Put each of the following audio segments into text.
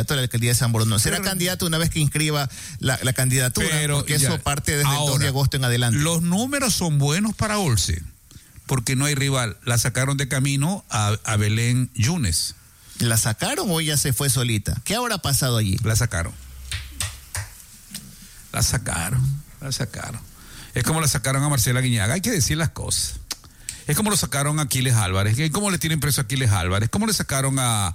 de la alcaldía de San Borondón. Será candidato una vez que inscriba la candidatura, porque eso parte desde el 2 de agosto en adelante. Los números son buenos para Olsen, porque no hay rival. La sacaron de camino a Belén Yunes. ¿La sacaron o ella se fue solita? ¿Qué habrá pasado allí? La sacaron. Es como la sacaron a Marcela Guiñaga, hay que decir las cosas. Es como lo sacaron a Aquiles Álvarez, ¿cómo le tienen preso a Aquiles Álvarez? ¿Cómo le sacaron al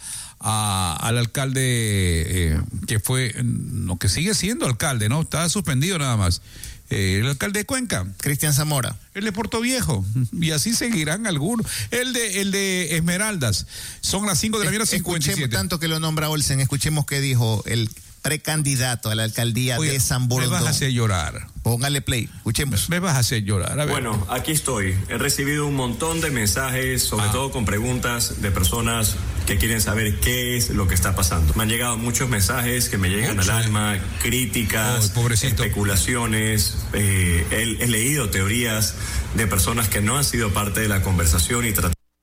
alcalde que fue, no, que sigue siendo alcalde, ¿no? Está suspendido nada más. El alcalde de Cuenca, Cristian Zamora, el de Puerto Viejo, y así seguirán algunos. El de Esmeraldas, son las 5 de la mañana, 57. Escuchemos, tanto que lo nombra Olsen, escuchemos qué dijo el precandidato a la alcaldía de San Borondón. Me vas a hacer llorar. Póngale play, escuchemos. Me vas a hacer llorar. A ver. Bueno, aquí estoy. He recibido un montón de mensajes, sobre todo con preguntas de personas que quieren saber qué es lo que está pasando. Me han llegado muchos mensajes que me llegan al alma, críticas, especulaciones. He leído teorías de personas que no han sido parte de la conversación y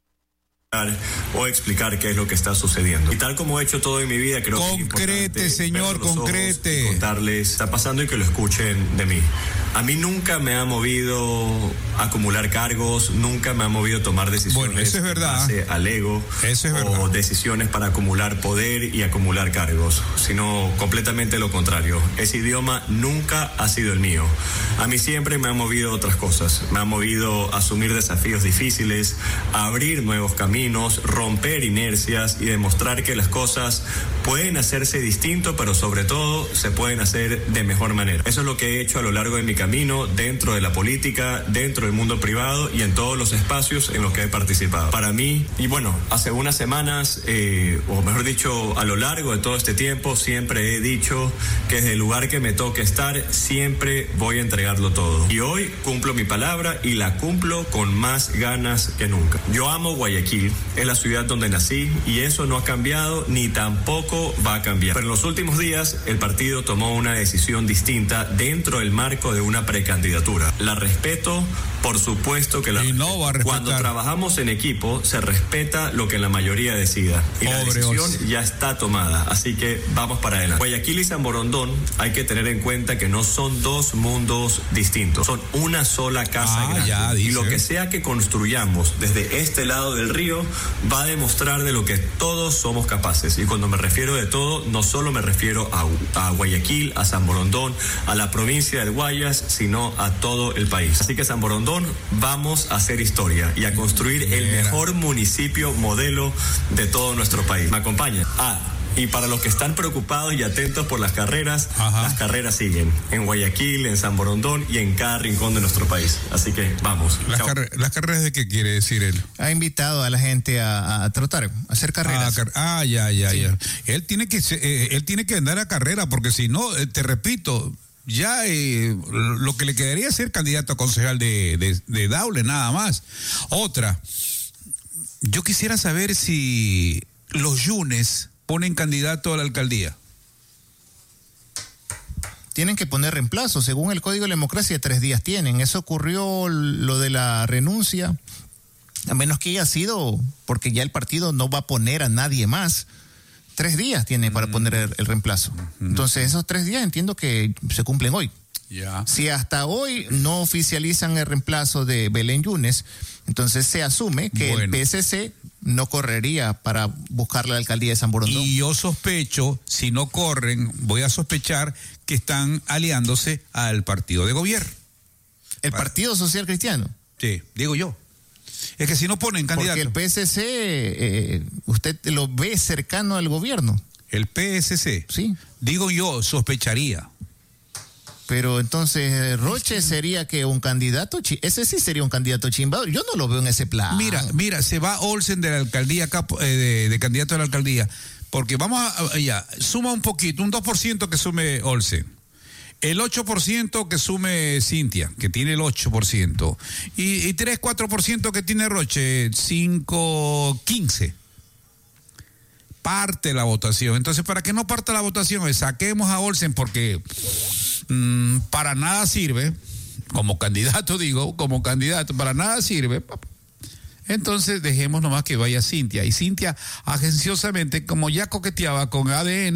o explicar qué es lo que está sucediendo. Y tal como he hecho todo en mi vida, creo que es importante, señor, concrete, contarles está pasando y que lo escuchen de mí. A mí nunca me ha movido acumular cargos, nunca me ha movido tomar decisiones, bueno, eso es verdad, base al ego, eso es o verdad, decisiones para acumular poder y acumular cargos, sino completamente lo contrario. Ese idioma nunca ha sido el mío. A mí siempre me ha movido otras cosas. Me ha movido asumir desafíos difíciles, abrir nuevos caminos, romper inercias y demostrar que las cosas pueden hacerse distinto, pero sobre todo se pueden hacer de mejor manera. Eso es lo que he hecho a lo largo de mi camino, dentro de la política, dentro del mundo privado y en todos los espacios en los que he participado. Para mí, y bueno, hace unas semanas, o mejor dicho, a lo largo de todo este tiempo, siempre he dicho que desde el lugar que me toque estar, siempre voy a entregarlo todo. Y hoy cumplo mi palabra y la cumplo con más ganas que nunca. Yo amo Guayaquil, es la ciudad donde nací y eso no ha cambiado ni tampoco va a cambiar. Pero en los últimos días, el partido tomó una decisión distinta dentro del marco de una precandidatura. La respeto, por supuesto que la respeto. No va a respetar. Cuando trabajamos en equipo, se respeta lo que la mayoría decida. Y la decisión ya está tomada, así que vamos para adelante. Guayaquil y San Borondón hay que tener en cuenta que no son dos mundos distintos, son una sola casa grande. Y lo que sea que construyamos desde este lado del río va a demostrar de lo que todos somos capaces. Y cuando me refiero de todo, no solo me refiero a Guayaquil, a San Borondón, a la provincia del Guayas, sino a todo el país. Así que San Borondón, vamos a hacer historia y a construir el mejor municipio modelo de todo nuestro país. ¿Me acompaña? Y para los que están preocupados y atentos por las carreras siguen en Guayaquil, en San Borondón y en cada rincón de nuestro país. Así que vamos. ¿Las carreras de qué quiere decir él? Ha invitado a la gente a trotar, a hacer carreras. Ya. Él tiene que andar a carrera porque si no, te repito, ya lo que le quedaría es ser candidato a concejal de Daule, nada más. Otra, yo quisiera saber si los Yunes ponen candidato a la alcaldía. Tienen que poner reemplazo, según el Código de la Democracia, 3 días tienen. Eso ocurrió, lo de la renuncia, a menos que haya sido, porque ya el partido no va a poner a nadie más. 3 días tiene para poner el reemplazo. Entonces esos 3 días entiendo que se cumplen hoy. Si hasta hoy no oficializan el reemplazo de Belén Yunes, entonces se asume que el PSC no correría para buscar la alcaldía de San Borondón. Y yo sospecho, si no corren, voy a sospechar que están aliándose al partido de gobierno. ¿El Partido Social Cristiano? Sí, digo yo. Es que si no ponen candidato. Porque el PSC, usted lo ve cercano al gobierno. ¿El PSC? Sí. Digo yo, sospecharía. Pero entonces Roche sería que un candidato, ese sí sería un candidato chimbado. Yo no lo veo en ese plan. Mira, se va Olsen de la alcaldía, de candidato a la alcaldía, porque suma un poquito, un 2% que sume Olsen, el 8% que sume Cintia, que tiene el 8%, y 3-4% que tiene Roche, 5-15%. Parte la votación. Entonces, para que no parta la votación, saquemos a Olsen porque para nada sirve, como candidato, para nada sirve. Entonces, dejemos nomás que vaya Cintia. Y Cintia, agenciosamente, como ya coqueteaba con ADN,